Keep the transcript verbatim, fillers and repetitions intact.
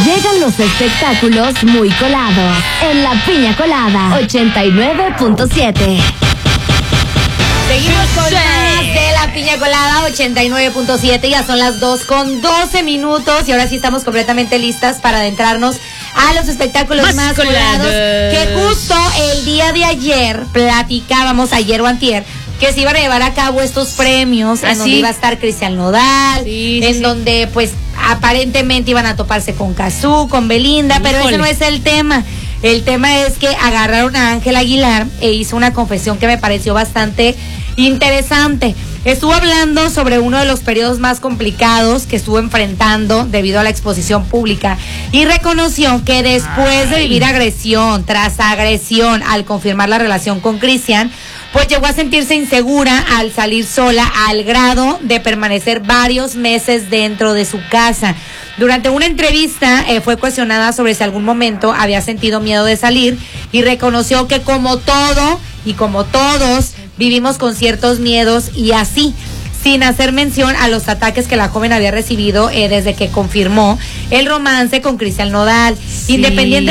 Llegan los espectáculos muy colados en La Piña Colada ochenta y nueve punto siete. Seguimos con más de La Piña Colada ochenta y nueve punto siete. Ya son las dos con doce minutos y ahora sí estamos completamente listas para adentrarnos a los espectáculos más, más colados. Que justo el día de ayer platicábamos, ayer o antier, que se iban a llevar a cabo estos premios, ¿Ah, en donde sí? iba a estar Cristian Nodal, sí, sí, en sí. donde pues aparentemente iban a toparse con Cazzu, con Belinda, Híjole. pero ese no es el tema. El tema es que agarraron a Ángel Aguilar e hizo una confesión que me pareció bastante interesante. Estuvo hablando sobre uno de los periodos más complicados que estuvo enfrentando debido a la exposición pública y reconoció que después de vivir agresión tras agresión al confirmar la relación con Cristian, pues llegó a sentirse insegura al salir sola al grado de permanecer varios meses dentro de su casa. Durante una entrevista eh, fue cuestionada sobre si algún momento había sentido miedo de salir y reconoció que como todo y como todos vivimos con ciertos miedos y así, sin hacer mención a los ataques que la joven había recibido eh, desde que confirmó el romance con Cristian Nodal. Sí. Independiente